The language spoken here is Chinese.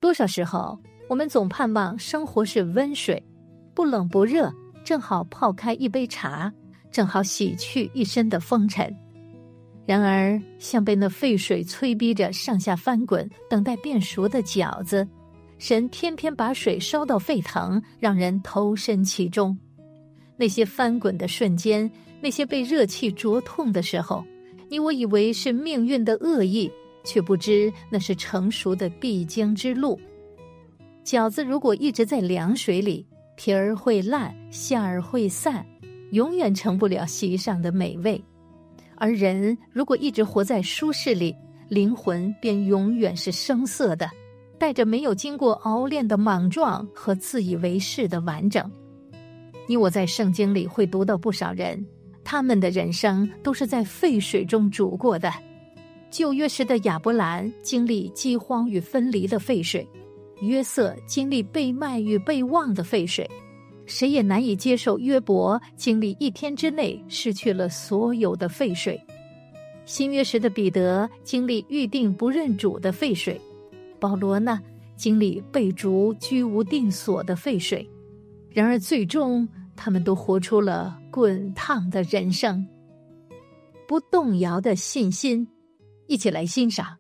多少时候，我们总盼望生活是温水，不冷不热，正好泡开一杯茶，正好洗去一身的风尘。然而，像被那沸水催逼着上下翻滚，等待变熟的饺子，神偏偏把水烧到沸腾，让人投身其中。那些翻滚的瞬间，那些被热气灼痛的时候，你我以为是命运的恶意，却不知那是成熟的必经之路。饺子如果一直在凉水里，皮儿会烂，馅儿会散，永远成不了席上的美味。而人如果一直活在舒适里，灵魂便永远是生涩的，带着没有经过熬炼的莽撞和自以为是的完整。你我在圣经里会读到不少人，他们的人生都是在沸水中煮过的。旧约时的亚伯兰经历饥荒与分离的沸水，约瑟经历被卖与被忘的沸水，谁也难以接受约伯经历1天之内失去了所有的沸水。新约时的彼得经历预定不认主的沸水，保罗呢，经历被逐居无定所的沸水。然而最终他们都活出了滚烫的人生。不动摇的信心，一起来欣赏。